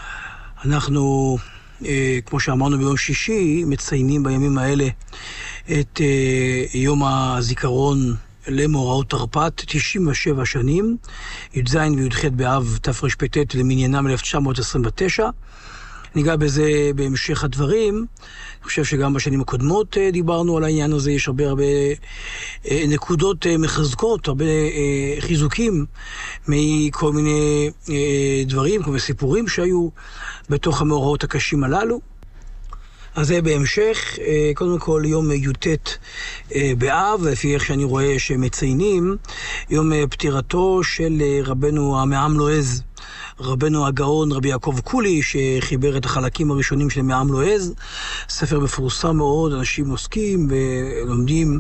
אנחנו, כמו שאמרנו ביום שישי, מציינים בימים האלה את יום הזיכרון למאורעות תרפ"ט, תשעים ושבע שנים, י"ז וי"ח באב תרפ"ט למניינם אלף תשע מאות עשרים ותשע. ניגע בזה בהמשך הדברים. אני חושב שגם בשנים הקודמות דיברנו על העניין הזה, יש הרבה הרבה נקודות מחזקות, הרבה חיזוקים מכל מיני דברים, כל מיני סיפורים שהיו בתוך המאורעות הקשים הללו. אז זה בהמשך, קודם כל יום י"ט באב, לפי איך שאני רואה שמציינים, יום פטירתו של רבנו המעם לועז, רבנו הגאון רבי יעקב קולי, שחיבר את החלקים הראשונים של מעם לועז, ספר מפורסם מאוד, אנשים עוסקים ולומדים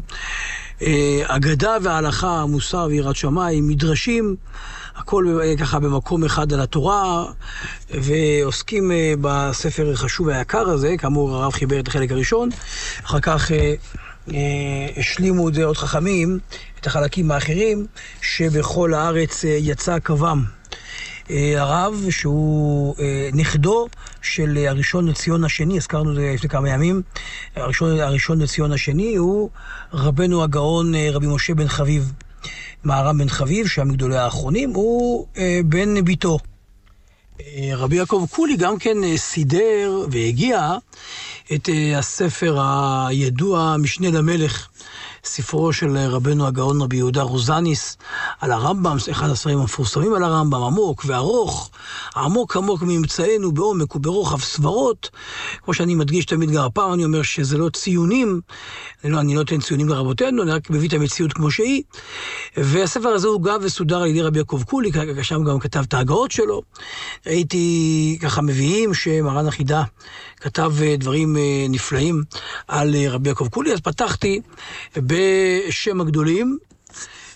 אגדה וההלכה, מוסר ויראת שמיים, מדרשים, הכל ככה במקום אחד על התורה, ועוסקים בספר החשוב והיקר הזה, כאמור הרב חיבר את החלק הראשון, אחר כך השלימו את זה עוד חכמים, את החלקים האחרים, שבכל הארץ יצא קבם. הרב שהוא נכדו של הראשון לציון השני, הזכרנו את זה לפני כמה ימים, הראשון, הראשון לציון השני הוא רבנו הגאון רבי משה בן חביב, מהר"ם בן חביב, שהיה מגדולי האחרונים, הוא בן ביתו. רבי יעקב קולי גם כן סידר והגיע את הספר הידוע משנה למלך, ספרו של רבנו הגאון רבי יהודה רוזניס על הרמב"ם, אחד הספרים המפורסמים על הרמב"ם, עמוק וארוך, עמוק עמוק ממצאנו בעומק וברוחב סברות. כמו שאני מדגיש תמיד גם הפעם, אני אומר שזה לא ציונים, אני לא, אני לא אתן ציונים לרבותינו, אני רק מביא את המציאות כמו שהיא. והספר הזה הוא גם וסודר על ידי רבי יעקב קולי, שם גם כתב את ההגאות שלו. הייתי ככה מביאים שמרן החידה כתב דברים נפלאים על רבי יעקב קולי, אז פתחתי בשם הגדולים,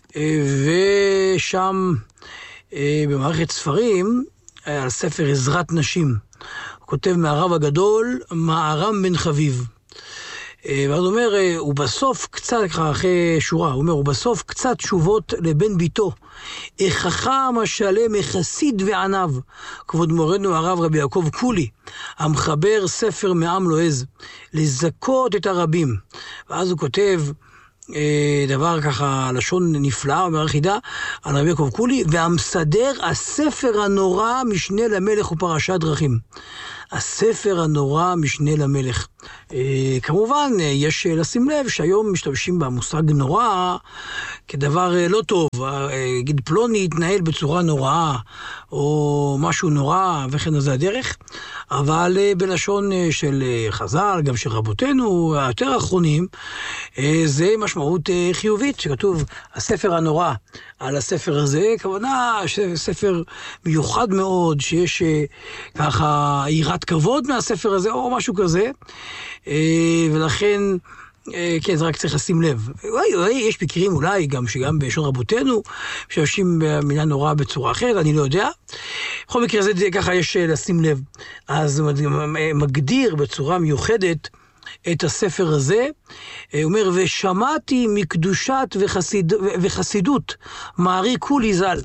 ושם במערכת ספרים, על ספר עזרת נשים, הוא כותב מהרב הגדול, מערם בן חביב. ואז הוא אומר, הוא בסוף קצת, אחרי שורה, הוא אומר, הוא בסוף קצת תשובות לבן ביתו. איך חכם השלם, איך חסיד ועניו, כבוד מורנו הרב רבי יעקב קולי, המחבר ספר מעם לועז, לזכות את הרבים. ואז הוא כותב, דבר ככה, לשון נפלא, אומר החידה, על רבי יעקב קולי, והמסדר הספר הנורא משנה למלך ופרשת דרכים. הספר הנורא משנה למלך. אה, כמובן, יש לשים לב שהיום משתמשים במושג נורא כדבר אה, לא טוב. נגיד אה, פלוני התנהל בצורה נוראה, או משהו נורא, וכן על זה הדרך. אבל אה, בלשון אה, של אה, חז"ל, גם של רבותינו, היותר האחרונים, אה, זה משמעות אה, חיובית, שכתוב הספר הנורא על הספר הזה, כוונה ספר מיוחד מאוד, שיש אה, ככה יראת כבוד מהספר הזה, או משהו כזה, ולכן, כן, זה רק צריך לשים לב. אולי, אולי יש מקרים אולי גם שגם בשון רבותינו, שמשתמשים במילה נורא בצורה אחרת, אני לא יודע. בכל מקרה, זה ככה יש לשים לב. אז הוא מגדיר בצורה מיוחדת את הספר הזה, הוא אומר, ושמעתי מקדושת וחסיד, וחסידות, מערי קולי ז"ל,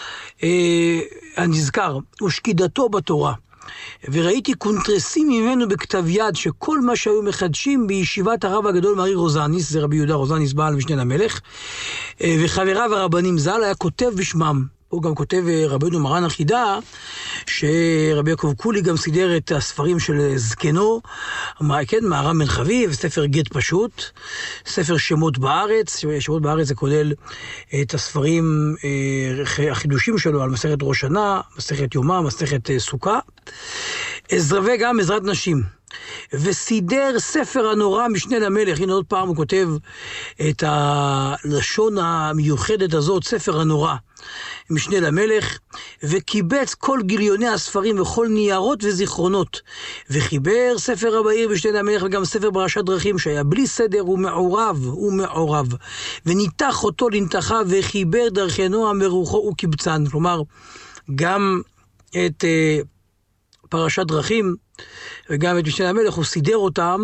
הנזכר, ושקידתו בתורה. וראיתי קונטרסים ממנו בכתב יד, שכל מה שהיו מחדשים בישיבת הרב הגדול מערי רוזניס, זה רבי יהודה רוזניס בעל משנה למלך, וחבריו הרבנים ז"ל היה כותב בשמם. הוא גם כותב רבנו מרן החידה, שרבי יעקב קולי גם סידר את הספרים של זקנו, כן, מערם בן חביב, ספר גט פשוט, ספר שמות בארץ, שמות בארץ זה כולל את הספרים, החידושים שלו על מסכת ראש שנה, מסכת יומא, מסכת סוכה, וגם עזרת נשים. וסידר ספר הנורא משנה למלך. הנה עוד פעם הוא כותב את הלשון המיוחדת הזאת, ספר הנורא משנה למלך, וקיבץ כל גיליוני הספרים וכל ניירות וזיכרונות, וחיבר ספר הבאיר משנה למלך וגם ספר פרשת דרכים, שהיה בלי סדר ומעורב ומעורב, וניתח אותו לנתחה, וחיבר דרכנו המרוחו וקיבצן. כלומר, גם את uh, פרשת דרכים וגם את משנה למלך הוא סידר אותם,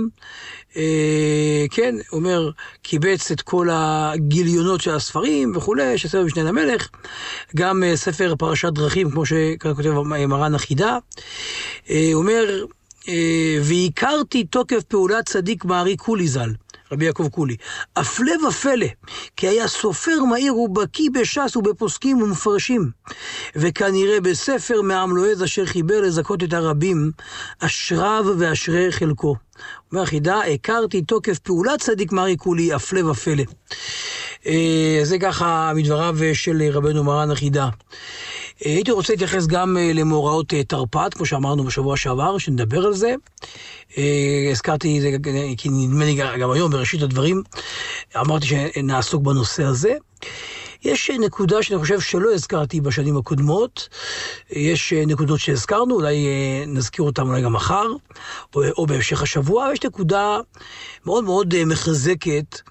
אה, כן, הוא אומר, קיבץ את כל הגיליונות של הספרים וכולי, שספר משנה למלך, גם אה, ספר פרשת דרכים, כמו שכותב מרן החידה, אה, הוא אומר, אה, והכרתי תוקף פעולת צדיק מערי קולי ז"ל, רבי יעקב קולי, הפלא ופלא, כי היה סופר מהיר ובקיא בש"ס ובפוסקים ומפרשים, וכנראה בספר מעם לועז אשר חיבר לזכות את הרבים, אשריו ואשרי חלקו. אומר החידה, הכרתי תוקף פעולת צדיק מערי קולי, הפלא ופלא. זה ככה מדבריו של רבנו מרן החידה. הייתי רוצה להתייחס גם למאורעות תרפ"ט, כמו שאמרנו בשבוע שעבר, שנדבר על זה. הזכרתי, כי נדמה לי גם היום בראשית הדברים, אמרתי שנעסוק בנושא הזה. יש נקודה שאני חושב שלא הזכרתי בשנים הקודמות, יש נקודות שהזכרנו, אולי נזכיר אותם אולי גם מחר, או, או בהמשך השבוע, ויש נקודה מאוד מאוד מחזקת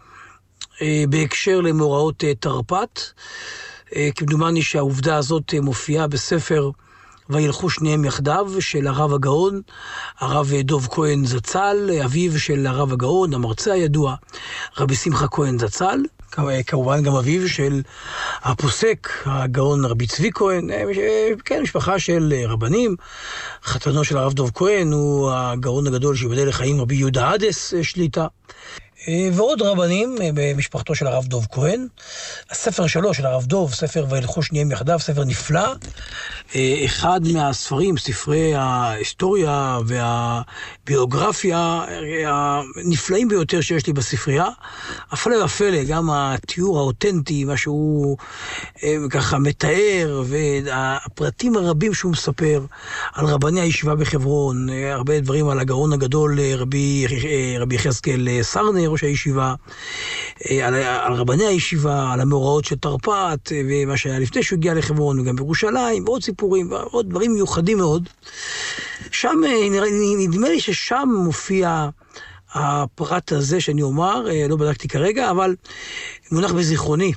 בהקשר למאורעות תרפ"ט, כמדומני שהעובדה הזאת מופיעה בספר וילכו שניהם יחדיו של הרב הגאון, הרב דוב כהן זצ"ל, אביו של הרב הגאון, המרצה הידוע, רבי שמחה כהן זצ"ל, כמובן גם אביו של הפוסק, הגאון רבי צבי כהן, כן, משפחה של רבנים. חתנו של הרב דוב כהן הוא הגאון הגדול שיבדל לחיים רבי יהודה עדס שליטה. ועוד רבנים במשפחתו של הרב דוב כהן. הספר שלו של הרב דוב, ספר וילכו שניהם יחדיו, ספר נפלא, אחד מהספרים, ספרי ההיסטוריה והביוגרפיה הנפלאים ביותר שיש לי בספרייה. הפלא ופלא, גם התיאור האותנטי, מה שהוא ככה מתאר, והפרטים הרבים שהוא מספר על רבני הישיבה בחברון, הרבה דברים על הגאון הגדול רבי רבי יחזקאל סרנה, ראש הישיבה, על, על רבני הישיבה, על המאורעות של תרפ"ט, ומה שהיה לפני שהוא הגיע לחברון, וגם בירושלים, ועוד סיפורים, ועוד דברים מיוחדים מאוד. שם, נדמה לי ששם מופיע הפרט הזה שאני אומר, לא בדקתי כרגע, אבל מונח בזיכרוני,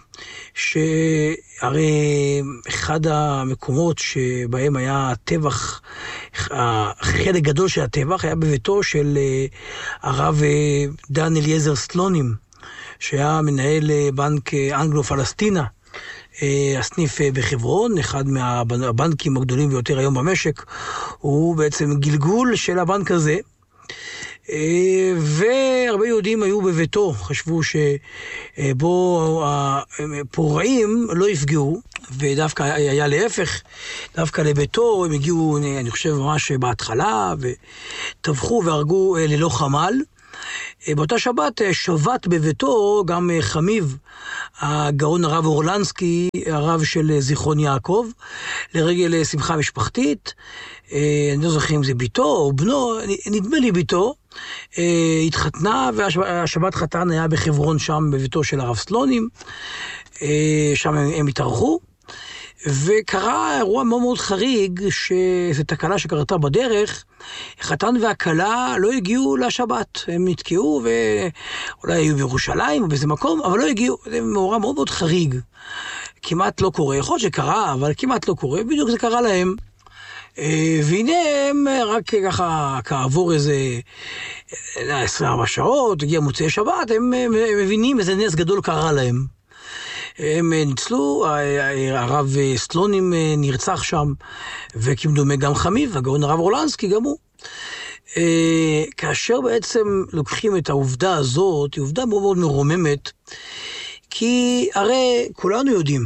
שהרי אחד המקומות שבהם היה הטבח, חלק גדול של הטבח היה בביתו של הרב דן אליעזר סלונים, שהיה מנהל בנק אנגלו-פלסטינה, הסניף בחברון, אחד מהבנקים הגדולים ביותר היום במשק, הוא בעצם גלגול של הבנק הזה, והרבה יהודים היו בביתו, חשבו שבו הפורעים לא יפגעו, ודווקא היה להפך, דווקא לביתו הם הגיעו, אני חושב ממש בהתחלה, וטבחו והרגו ללא חמל. באותה שבת שבת בביתו גם חמיב, הגאון הרב אורלנסקי, הרב של זיכרון יעקב, לרגל שמחה משפחתית. אני לא זוכר אם זה ביתו או בנו, נדמה לי ביתו, התחתנה, והשבת חתן היה בחברון שם בביתו של הרב סלונים, שם הם, הם התארחו. וקרה אירוע מאוד מאוד חריג, שזו תקלה שקרתה בדרך, חתן והקלה לא הגיעו לשבת, הם נתקעו ואולי היו בירושלים או באיזה מקום, אבל לא הגיעו, זה מאורע מאוד מאוד חריג, כמעט לא קורה, יכול להיות שקרה, אבל כמעט לא קורה, בדיוק זה קרה להם, והנה הם רק ככה כעבור איזה עשרים וארבע שעות, הגיע מוצאי שבת, הם מבינים איזה נס גדול קרה להם. הם ניצלו, הרב סלונים נרצח שם, וכמדומה גם חמיב, הגאון הרב אורלנסקי גם הוא. כאשר בעצם לוקחים את העובדה הזאת, היא עובדה מאוד מאוד מרוממת, כי הרי כולנו יודעים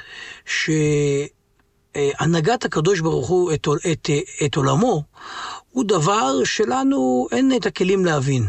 שהנהגת הקדוש ברוך הוא את, את, את עולמו, הוא דבר שלנו אין את הכלים להבין.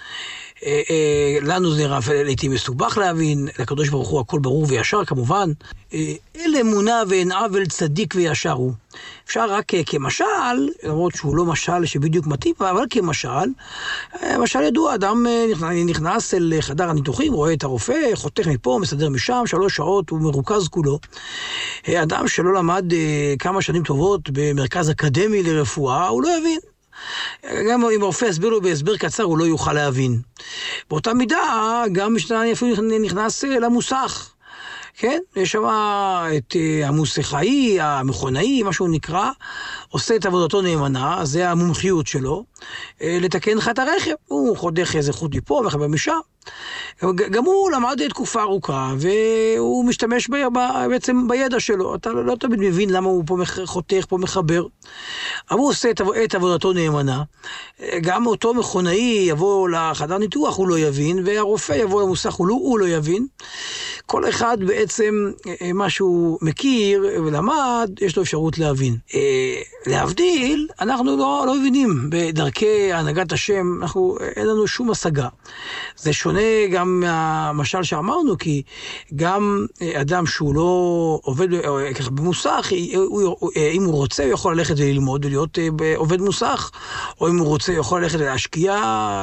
לנו זה לעתים מסובך להבין, לקדוש ברוך הוא הכל ברור וישר כמובן. אל אמונה ואין עוול צדיק וישר הוא. אפשר רק כמשל, למרות שהוא לא משל שבדיוק מתאים, אבל כמשל, משל ידוע, אדם נכנס אל חדר הניתוחים, רואה את הרופא, חותך מפה, מסדר משם, שלוש שעות, הוא מרוכז כולו. אדם שלא למד כמה שנים טובות במרכז אקדמי לרפואה, הוא לא יבין. גם אם הרופא יסביר לו בהסבר קצר, הוא לא יוכל להבין. באותה מידה, גם משנה אפילו נכנס למוסך. כן? יש שם את המוסכאי, המכונאי, מה שהוא נקרא, עושה את עבודתו נאמנה, זה המומחיות שלו, לתקן לך את הרכב. הוא חודך איזה חוט מפה, מחבר משם. גם הוא למד תקופה ארוכה, והוא משתמש ב, ב, בעצם בידע שלו. אתה לא, לא תמיד מבין למה הוא פה חותך, פה מחבר. אבל הוא עושה את, את עבודתו נאמנה. גם אותו מכונאי יבוא לחדר ניתוח, הוא לא יבין, והרופא יבוא למוסך, הוא לא, הוא לא יבין. כל אחד בעצם, מה שהוא מכיר ולמד, יש לו אפשרות להבין. להבדיל, אנחנו לא, לא מבינים בדרכי הנהגת השם, אנחנו, אין לנו שום השגה. זה שונה גם מהמשל שאמרנו, כי גם אדם שהוא לא עובד ככה במוסך, אם הוא רוצה, הוא יכול ללכת וללמוד ולהיות עובד מוסך, או אם הוא רוצה, הוא יכול ללכת להשקיע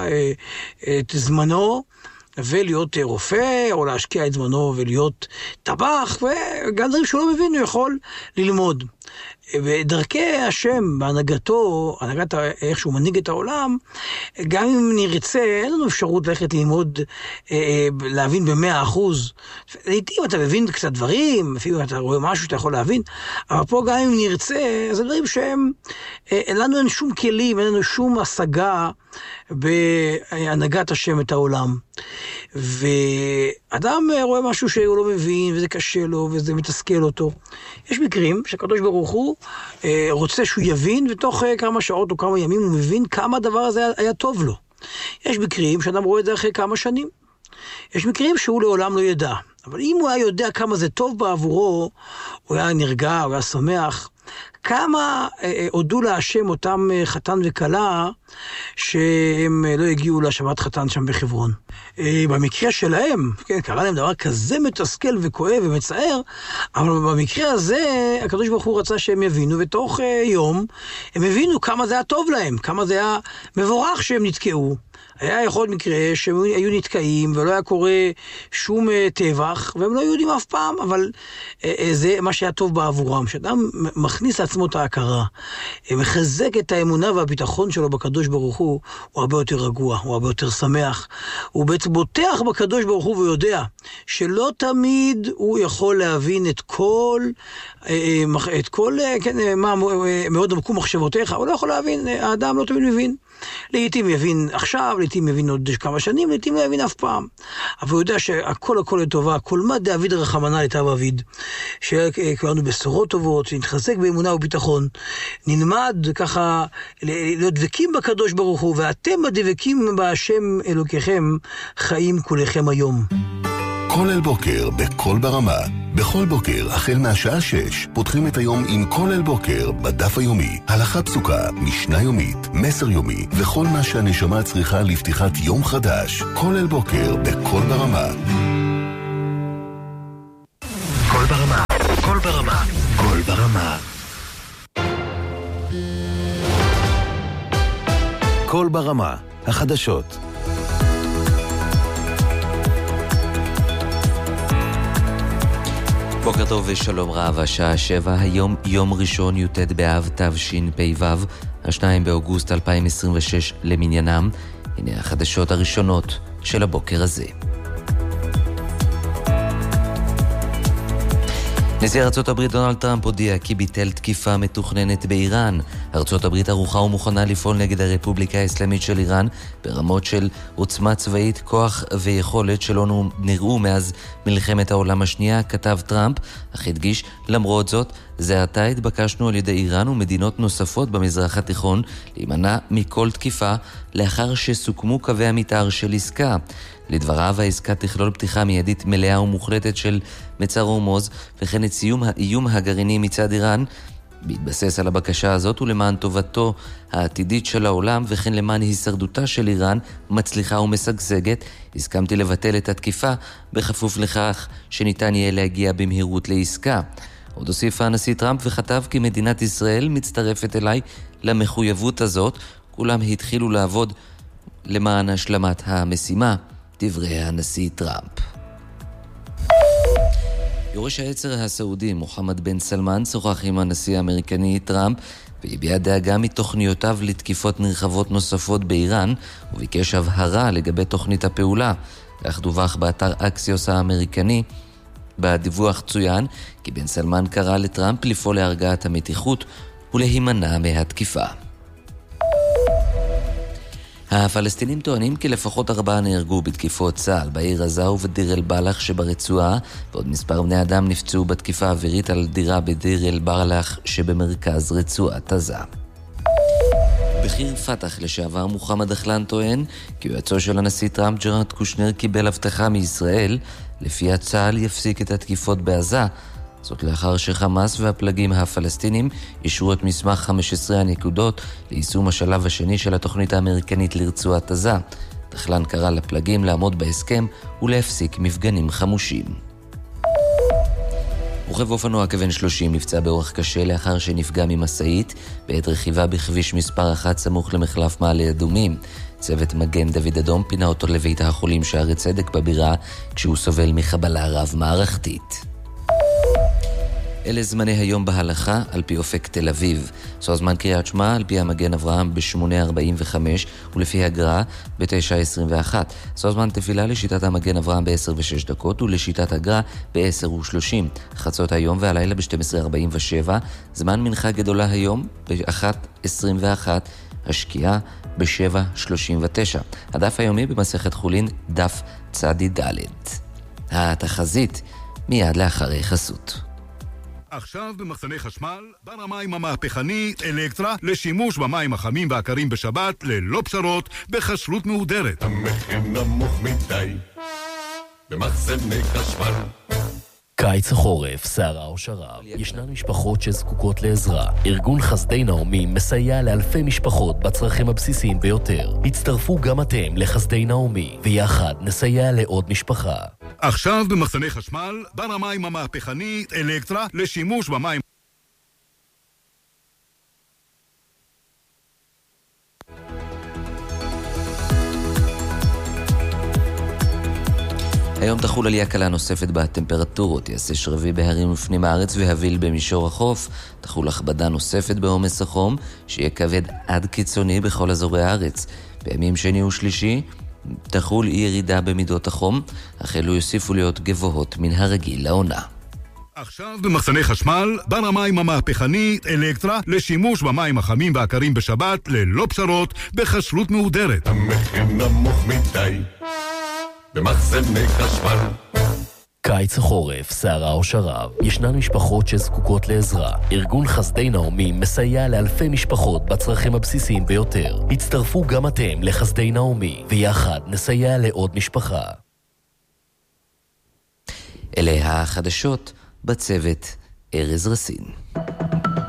את זמנו, ולהיות רופא, או להשקיע את זמנו ולהיות טבח, וגם דברים שהוא לא מבין, הוא יכול ללמוד. בדרכי השם, בהנהגתו, הנהגת איך שהוא מנהיג את העולם, גם אם נרצה, אין לנו אפשרות ללכת ללמוד, להבין במאה אחוז. לעתים אתה מבין קצת דברים, אפילו אתה רואה משהו שאתה יכול להבין, אבל פה גם אם נרצה, זה דברים שהם, אין לנו אין שום כלים, אין לנו שום השגה בהנהגת השם את העולם. ואדם רואה משהו שהוא לא מבין, וזה קשה לו, וזה מתסכל אותו. יש מקרים שהקדוש ברוך הוא רוצה שהוא יבין, ותוך כמה שעות או כמה ימים הוא מבין כמה הדבר הזה היה טוב לו. יש מקרים שאדם רואה את זה אחרי כמה שנים. יש מקרים שהוא לעולם לא ידע. אבל אם הוא היה יודע כמה זה טוב בעבורו, הוא היה נרגע, הוא היה שמח. כמה אה, הודו להשם אותם אה, חתן וכלה שהם אה, לא הגיעו לשבת חתן שם בחברון. אה, במקרה שלהם, כן, קרה להם דבר כזה מתסכל וכואב ומצער, אבל במקרה הזה הקדוש ברוך הוא רצה שהם יבינו, ותוך אה, יום הם הבינו כמה זה היה טוב להם, כמה זה היה מבורך שהם נתקעו. היה יכול מקרה שהם היו נתקעים ולא היה קורה שום טבח, והם לא יהודים אף פעם, אבל זה מה שהיה טוב בעבורם. שאדם מכניס לעצמו לעצמו את ההכרה, מחזק את האמונה והביטחון שלו בקדוש ברוך הוא, הוא הרבה יותר רגוע, הוא הרבה יותר שמח. הוא בעצם בוטח בקדוש ברוך הוא ויודע שלא תמיד הוא יכול להבין את כל, את כל, כן, מה מאוד עמקו מחשבותיך, הוא לא יכול להבין, האדם לא תמיד מבין. לעתים יבין עכשיו, לעתים יבין עוד כמה שנים, לעתים לא יבין אף פעם. אבל הוא יודע שהכל הכל לטובה, כל מה דאביד רחמנא לטב אביד, שקראנו בשורות טובות, שנתחזק באמונה וביטחון, נלמד ככה להיות דבקים בקדוש ברוך הוא, ואתם הדבקים בהשם אלוקיכם, חיים כולכם היום. כל אל בוקר בכל ברמה. בכל בוקר, החל מהשעה שש, פותחים את היום עם כל אל בוקר בדף היומי. הלכה פסוקה, משנה יומית, מסר יומי, וכל מה שהנשמה צריכה לפתיחת יום חדש. כל אל בוקר בכל ברמה. כל ברמה, כל ברמה, כל ברמה. כל ברמה, החדשות. בוקר טוב ושלום רב, השעה שבע, היום יום ראשון י"ט באב תשפ"ו, השניים באוגוסט אלפיים עשרים ושש למניינם. הנה החדשות הראשונות של הבוקר הזה. נשיא ארצות הברית דונלד טראמפ הודיע כי ביטל תקיפה מתוכננת באיראן. ארצות הברית ערוכה ומוכנה לפעול נגד הרפובליקה האסלאמית של איראן ברמות של עוצמה צבאית, כוח ויכולת שלא נראו מאז מלחמת העולם השנייה, כתב טראמפ, אך הדגיש, למרות זאת, זה עתה התבקשנו על ידי איראן ומדינות נוספות במזרח התיכון להימנע מכל תקיפה לאחר שסוכמו קווי המתאר של עסקה. לדבריו, העסקה תכלול פתיחה מיידית מלאה ומוחלטת של מצר הורמוז, וכן את סיום האיום הגרעיני מצד איראן, בהתבסס על הבקשה הזאת ולמען טובתו העתידית של העולם, וכן למען הישרדותה של איראן מצליחה ומשגשגת, הסכמתי לבטל את התקיפה בכפוף לכך שניתן יהיה להגיע במהירות לעסקה. עוד הוסיף הנשיא טראמפ וכתב כי מדינת ישראל מצטרפת אליי למחויבות הזאת, כולם התחילו לעבוד למען השלמת המשימה. דברי הנשיא טראמפ. יורש העצר הסעודי מוחמד בן סלמן שוחח עם הנשיא האמריקני טראמפ והביע דאגה מתוכניותיו לתקיפות נרחבות נוספות באיראן, וביקש הבהרה לגבי תוכנית הפעולה. כך דווח באתר אקסיוס האמריקני. בדיווח צוין כי בן סלמן קרא לטראמפ לפעול להרגעת המתיחות ולהימנע מהתקיפה. הפלסטינים טוענים כי לפחות ארבעה נהרגו בתקיפות צה"ל בעיר עזה ובדיר אל בלח שברצועה, ועוד מספר בני אדם נפצעו בתקיפה אווירית על דירה בדיר אל בלח שבמרכז רצועת עזה. בכיר פתח לשעבר מוחמד דחלן טוען כי יועצו של הנשיא טראמפ ג'רד קושנר קיבל הבטחה מישראל לפיה צה"ל יפסיק את התקיפות בעזה, זאת לאחר שחמאס והפלגים הפלסטינים אישרו את מסמך חמש עשרה הנקודות ליישום השלב השני של התוכנית האמריקנית לרצועת עזה. דחלן קרא לפלגים לעמוד בהסכם ולהפסיק מפגנים חמושים. רוכב אופנוע כבן שלושים נפצע באורח קשה לאחר שנפגע ממסעית בעת רכיבה בכביש מספר אחת סמוך למחלף מעלה אדומים. צוות מגן דוד אדום פינה אותו לבית החולים שערי צדק בבירה כשהוא סובל מחבלה רב מערכתית. אלה זמני היום בהלכה על פי אופק תל אביב. זו זמן קריאת שמע על פי המגן אברהם ב-שמונה ארבעים וחמש ולפי הגר"א ב-תשע עשרים ואחת. זו זמן תפילה לשיטת המגן אברהם ב-עשר ושש דקות ולשיטת הגר"א ב-עשר ושלושים. חצות היום והלילה ב-שתים עשרה ארבעים ושבע. זמן מנחה גדולה היום ב-אחת עשרים ואחת. השקיעה ב-שבע שלושים ותשע. הדף היומי במסכת חולין דף צדי ד'. התחזית מיד לאחרי חסות. עכשיו במחסני חשמל, בר המים המהפכנית אלקטרה לשימוש במים החמים והקרים בשבת ללא פשרות בחשרות מהודרת. המחיר נמוך מדי במחסני חשמל. קיץ החורף, סערה או שרב, ישנן משפחות שזקוקות לעזרה. ארגון חסדי נעמי מסייע לאלפי משפחות בצרכים הבסיסיים ביותר. הצטרפו גם אתם לחסדי נעמי, ויחד נסייע לעוד משפחה. עכשיו במחסני חשמל, בר המים המהפכנית אלקטרה לשימוש במים. היום תחול עלייה קלה נוספת בטמפרטורות, יעשה שרבי בהרים ופנים הארץ והביל במישור החוף. תחול הכבדה נוספת בעומס החום, שיהיה כבד עד קיצוני בכל אזורי הארץ. בימים שני ושלישי תחול ירידה במידות החום, אך אלו יוסיפו להיות גבוהות מן הרגיל לעונה. עכשיו במחסני חשמל, בר המים המהפכני אלקטרה לשימוש במים החמים והקרים בשבת ללא פשרות בכשרות מהודרת. המחיר נמוך מדי במחסני חשמל. קיץ החורף, סערה או שרב, ישנן משפחות שזקוקות לעזרה. ארגון חסדי נעמי מסייע לאלפי משפחות בצרכים הבסיסיים ביותר. הצטרפו גם אתם לחסדי נעמי, ויחד נסייע לעוד משפחה. אלה החדשות בצוות ארז רסין.